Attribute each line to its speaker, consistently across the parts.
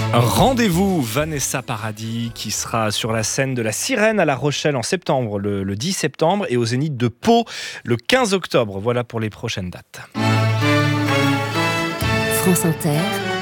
Speaker 1: Rendez-vous Vanessa Paradis qui sera sur la scène de la Sirène à La Rochelle en septembre, le 10 septembre, et au Zénith de Pau le 15 octobre. Voilà pour les prochaines dates.
Speaker 2: France Inter,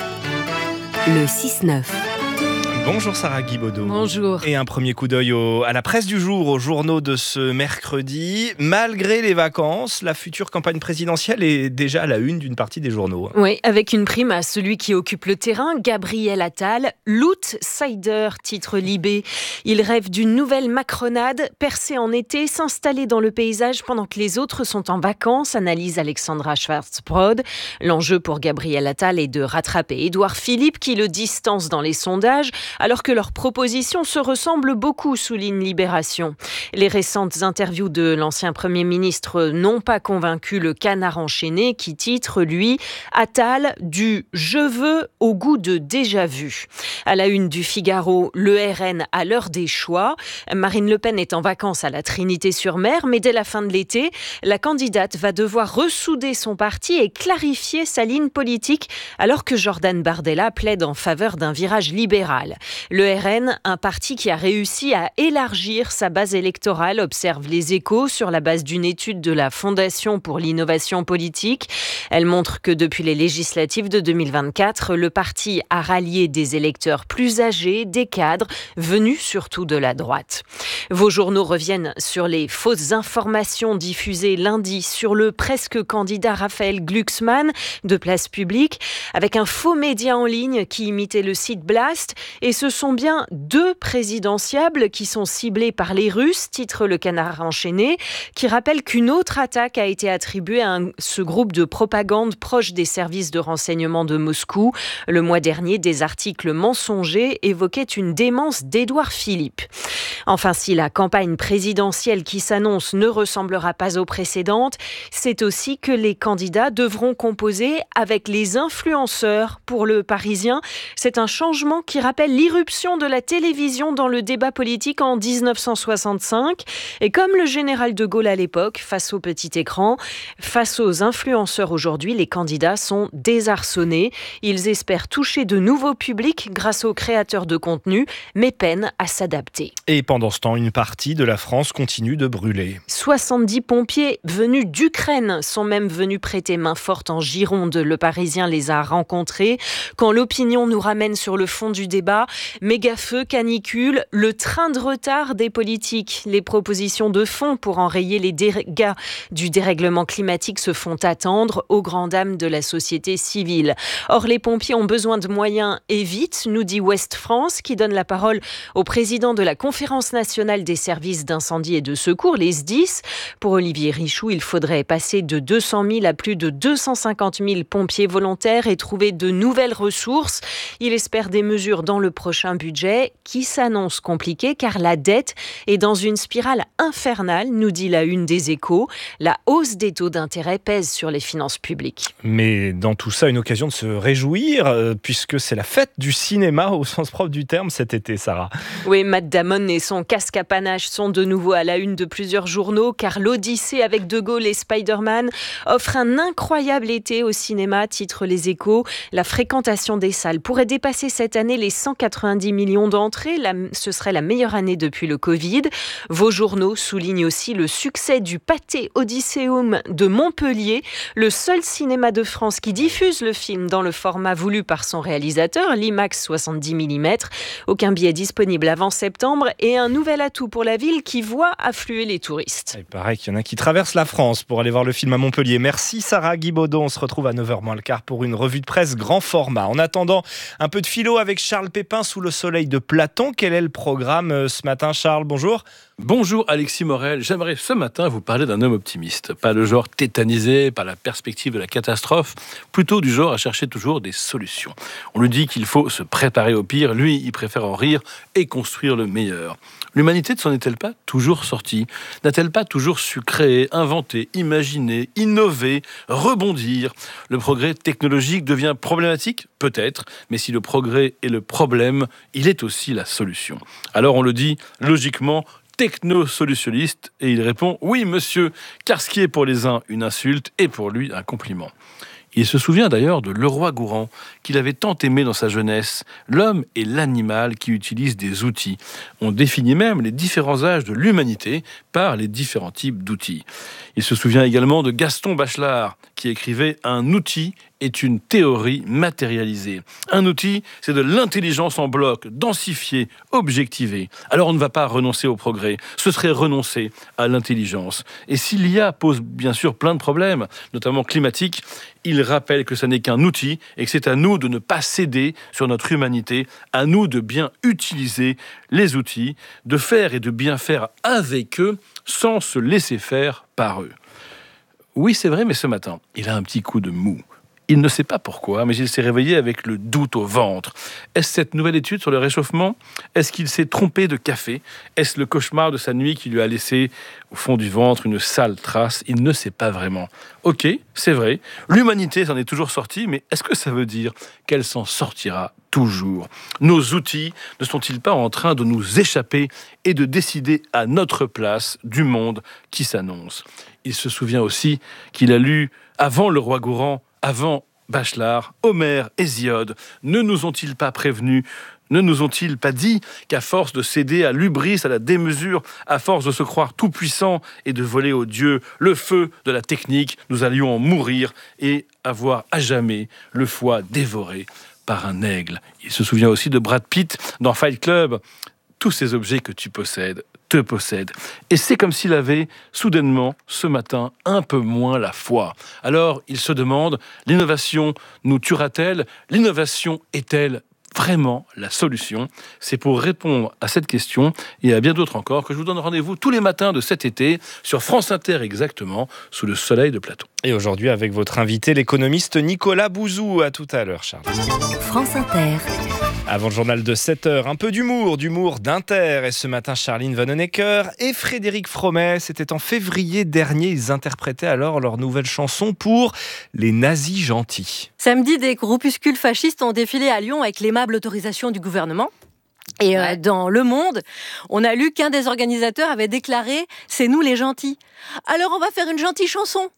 Speaker 2: le 6-9.
Speaker 1: Bonjour Sarah Guibaudot.
Speaker 2: Bonjour.
Speaker 1: Et un premier coup d'œil à la presse du jour, aux journaux de ce mercredi. Malgré les vacances, la future campagne présidentielle est déjà à la une d'une partie des journaux.
Speaker 3: Oui, avec une prime à celui qui occupe le terrain, Gabriel Attal. L'outsider, titre Libé. Il rêve d'une nouvelle macronade, percer en été, s'installer dans le paysage pendant que les autres sont en vacances, analyse Alexandra Schwarzbrod. L'enjeu pour Gabriel Attal est de rattraper Édouard Philippe qui le distance dans les sondages, alors que leurs propositions se ressemblent beaucoup, souligne Libération. Les récentes interviews de l'ancien Premier ministre n'ont pas convaincu le Canard enchaîné qui titre, lui, Attal du « je veux » au goût de déjà vu. À la une du Figaro, le RN à l'heure des choix. Marine Le Pen est en vacances à la Trinité-sur-Mer, mais dès la fin de l'été, la candidate va devoir ressouder son parti et clarifier sa ligne politique, alors que Jordan Bardella plaide en faveur d'un virage libéral. Le RN, un parti qui a réussi à élargir sa base électorale, observe Les Échos sur la base d'une étude de la Fondation pour l'innovation politique. Elle montre que depuis les législatives de 2024, le parti a rallié des électeurs plus âgés, des cadres, venus surtout de la droite. Vos journaux reviennent sur les fausses informations diffusées lundi sur le presque candidat Raphaël Glucksmann de Place Publique, avec un faux média en ligne qui imitait le site Blast. Et ce sont bien deux présidentiables qui sont ciblés par les Russes, titre le Canard enchaîné, qui rappelle qu'une autre attaque a été attribuée à ce groupe de propagande proche des services de renseignement de Moscou. Le mois dernier, des articles mensongers évoquaient une démence d'Édouard Philippe. Enfin, si la campagne présidentielle qui s'annonce ne ressemblera pas aux précédentes, c'est aussi que les candidats devront composer avec les influenceurs. Pour le Parisien, c'est un changement qui rappelle l'irruption de la télévision dans le débat politique en 1965. Et comme le général de Gaulle à l'époque, face au petit écran, face aux influenceurs aujourd'hui, les candidats sont désarçonnés. Ils espèrent toucher de nouveaux publics grâce aux créateurs de contenu, mais peinent à s'adapter.
Speaker 1: Et pendant ce temps, une partie de la France continue de brûler.
Speaker 3: 70 pompiers venus d'Ukraine sont même venus prêter main forte en Gironde. Le Parisien les a rencontrés. Quand l'opinion nous ramène sur le fond du débat, méga-feu, canicule, le train de retard des politiques. Les propositions de fond pour enrayer les dégâts du dérèglement climatique se font attendre aux grandes dames de la société civile. Or, les pompiers ont besoin de moyens et vite, nous dit Ouest France, qui donne la parole au président de la Conférence nationale des services d'incendie et de secours, les SDIS. Pour Olivier Richoux, il faudrait passer de 200 000 à plus de 250 000 pompiers volontaires et trouver de nouvelles ressources. Il espère des mesures dans le prochain budget qui s'annonce compliqué car la dette est dans une spirale infernale, nous dit la une des Échos. La hausse des taux d'intérêt pèse sur les finances publiques.
Speaker 1: Mais dans tout ça, une occasion de se réjouir puisque c'est la fête du cinéma au sens propre du terme cet été, Sarah.
Speaker 3: Oui, Matt Damon et son casque à panache sont de nouveau à la une de plusieurs journaux car l'Odyssée avec De Gaulle et Spider-Man offre un incroyable été au cinéma, titre Les Échos. La fréquentation des salles pourrait dépasser cette année les 190 millions d'entrées. Ce serait la meilleure année depuis le Covid. Vos journaux soulignent aussi le succès du Pâté Odysseum de Montpellier, le seul cinéma de France qui diffuse le film dans le format voulu par son réalisateur, l'IMAX 70 mm. Aucun billet disponible avant septembre et un nouvel atout pour la ville qui voit affluer les touristes.
Speaker 1: Il paraît qu'il y en a qui traversent la France pour aller voir le film à Montpellier. Merci Sarah Guibaudot. On se retrouve à 9h moins le quart pour une revue de presse grand format. En attendant, un peu de philo avec Charles Pépin sous le soleil de Platon. Quel est le programme ce matin, Charles? Bonjour.
Speaker 4: Bonjour Alexis Morel, j'aimerais ce matin vous parler d'un homme optimiste. Pas le genre tétanisé par la perspective de la catastrophe, plutôt du genre à chercher toujours des solutions. On lui dit qu'il faut se préparer au pire, lui il préfère en rire et construire le meilleur. L'humanité ne s'en est-elle pas toujours sortie? N'a-t-elle pas toujours su créer, inventer, imaginer, innover, rebondir? Le progrès technologique devient problématique? Peut-être, mais si le progrès est le problème, il est aussi la solution. Alors on le dit logiquement, techno-solutionniste, et il répond « Oui, monsieur », car ce qui est pour les uns une insulte est pour lui un compliment. Il se souvient d'ailleurs de Leroi-Gourhan, qu'il avait tant aimé dans sa jeunesse. L'homme est l'animal qui utilise des outils. On définit même les différents âges de l'humanité par les différents types d'outils. Il se souvient également de Gaston Bachelard, qui écrivait « Un outil est une théorie matérialisée. Un outil, c'est de l'intelligence en bloc, densifiée, objectivée. Alors on ne va pas renoncer au progrès, ce serait renoncer à l'intelligence. Et si l'IA pose bien sûr plein de problèmes, notamment climatiques, il rappelle que ce n'est qu'un outil et que c'est à nous de ne pas céder sur notre humanité, à nous de bien utiliser les outils, de faire et de bien faire avec eux, sans se laisser faire par eux. » Oui, c'est vrai, mais ce matin, il a un petit coup de mou. Il ne sait pas pourquoi, mais il s'est réveillé avec le doute au ventre. Est-ce cette nouvelle étude sur le réchauffement ? Est-ce qu'il s'est trompé de café ? Est-ce le cauchemar de sa nuit qui lui a laissé au fond du ventre une sale trace ? Il ne sait pas vraiment. Ok, c'est vrai, l'humanité s'en est toujours sortie, mais est-ce que ça veut dire qu'elle s'en sortira toujours ? Nos outils ne sont-ils pas en train de nous échapper et de décider à notre place du monde qui s'annonce ? Il se souvient aussi qu'il a lu avant Leroi-Gourhan, avant Bachelard, Homère, Hésiode. Ne nous ont-ils pas prévenus ? Ne nous ont-ils pas dit qu'à force de céder à l'hubris, à la démesure, à force de se croire tout-puissant et de voler aux dieux le feu de la technique, nous allions en mourir et avoir à jamais le foie dévoré par un aigle ? Il se souvient aussi de Brad Pitt dans Fight Club. Tous ces objets que tu possèdes te possèdent. Et c'est comme s'il avait, soudainement, ce matin, un peu moins la foi. Alors, il se demande, l'innovation nous tuera-t-elle ? L'innovation est-elle vraiment la solution ? C'est pour répondre à cette question et à bien d'autres encore que je vous donne rendez-vous tous les matins de cet été sur France Inter exactement, sous le soleil de Platon.
Speaker 1: Et aujourd'hui avec votre invité, l'économiste Nicolas Bouzou. À tout à l'heure, Charles.
Speaker 2: France Inter.
Speaker 1: Avant le journal de 7h, un peu d'humour d'Inter. Et ce matin, Charline Vanhoenacker et Frédéric Fromet, c'était en février dernier. Ils interprétaient alors leur nouvelle chanson pour les nazis gentils.
Speaker 5: Samedi, des groupuscules fascistes ont défilé à Lyon avec l'aimable autorisation du gouvernement. Et dans Le Monde, on a lu qu'un des organisateurs avait déclaré « C'est nous les gentils ». Alors on va faire une gentille chanson.